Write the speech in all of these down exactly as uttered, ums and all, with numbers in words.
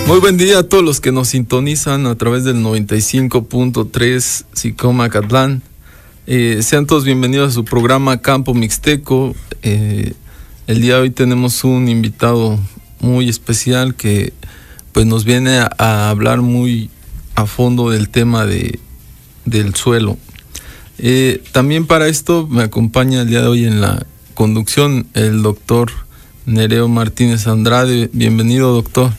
Muy buen día a todos los que nos sintonizan a través del noventa y cinco punto tres Xicomacatlán. Eh, sean todos bienvenidos a su programa Campo Mixteco. Eh, el día de hoy tenemos un invitado muy especial que pues nos viene a, a hablar muy a fondo del tema de, del suelo. Eh, también para esto me acompaña el día de hoy en la conducción el doctor Nereo Martínez Andrade. Bienvenido, doctor.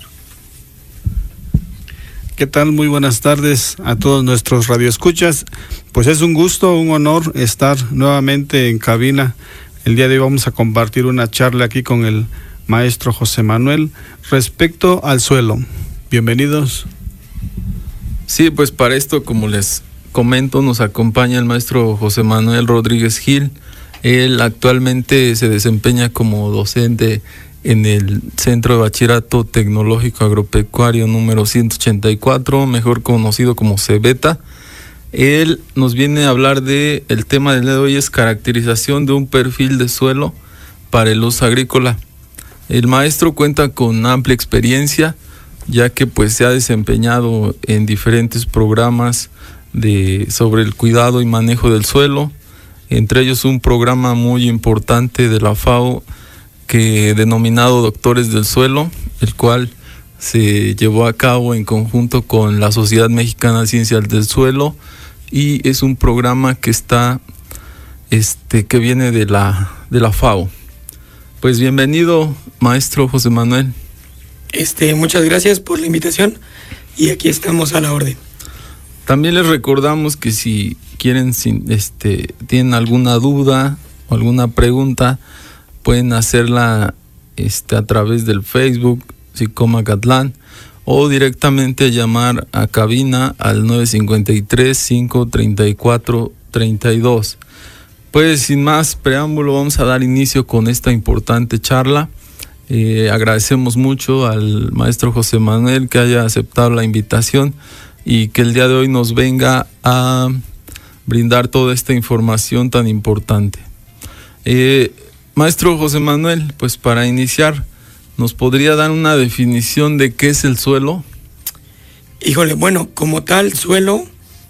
¿Qué tal? Muy buenas tardes a todos nuestros radioescuchas. Pues es un gusto, un honor estar nuevamente en cabina. El día de hoy vamos a compartir una charla aquí con el maestro José Manuel respecto al suelo. Bienvenidos. Sí, pues para esto, como les comento, nos acompaña el maestro José Manuel Rodríguez Gil. Él actualmente se desempeña como docente en el Centro de Bachillerato Tecnológico Agropecuario número ciento ochenta y cuatro, mejor conocido como CEBETA. Él nos viene a hablar de, el tema del día de hoy es caracterización de un perfil de suelo para el uso agrícola. El maestro cuenta con amplia experiencia, ya que pues se ha desempeñado en diferentes programas de, sobre el cuidado y manejo del suelo, entre ellos un programa muy importante de la FAO que denominado Doctores del Suelo, el cual se llevó a cabo en conjunto con la Sociedad Mexicana de Ciencias del Suelo, y es un programa que está este que viene de la de la FAO. Pues bienvenido, maestro José Manuel. Este, muchas gracias por la invitación y aquí estamos a la orden. También les recordamos que si quieren, este, tienen alguna duda o alguna pregunta, pueden hacerla este, a través del Facebook Xicomacatlán o directamente llamar a cabina al nueve cinco tres, cinco tres cuatro, tres dos. Pues sin más preámbulo vamos a dar inicio con esta importante charla. Eh, agradecemos mucho al maestro José Manuel que haya aceptado la invitación y que el día de hoy nos venga a brindar toda esta información tan importante. Eh, Maestro José Manuel, pues para iniciar, ¿nos podría dar una definición de qué es el suelo? Híjole, bueno, como tal, suelo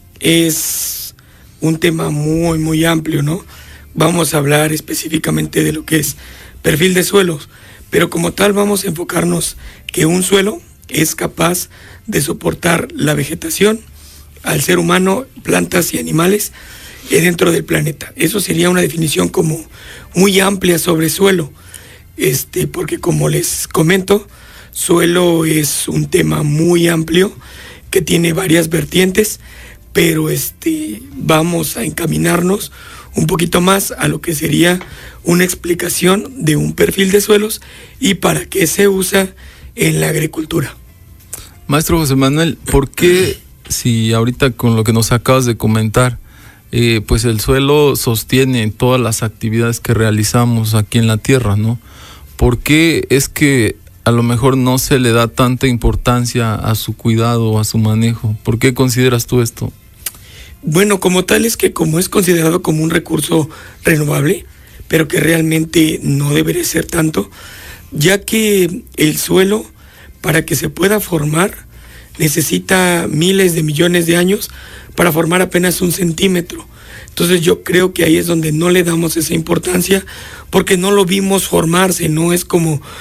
es un tema muy, muy amplio, ¿no? Vamos a hablar específicamente de lo que es perfil de suelos, pero como tal vamos a enfocarnos que un suelo es capaz de soportar la vegetación al ser humano, plantas y animales dentro del planeta. Eso sería una definición como muy amplia sobre suelo, este, porque como les comento, suelo es un tema muy amplio que tiene varias vertientes, pero este, vamos a encaminarnos un poquito más a lo que sería una explicación de un perfil de suelos y para qué se usa en la agricultura. Maestro José Manuel, ¿por qué, si ahorita con lo que nos acabas de comentar, Eh, pues el suelo sostiene todas las actividades que realizamos aquí en la tierra, ¿no? ¿Por qué es que a lo mejor no se le da tanta importancia a su cuidado o a su manejo? ¿Por qué consideras tú esto? Bueno, como tal es que como es considerado como un recurso renovable, pero que realmente no debería ser tanto, ya que el suelo, para que se pueda formar, necesita miles de millones de años para formar apenas un centímetro. Entonces yo creo que ahí es donde no le damos esa importancia, porque no lo vimos formarse, no es como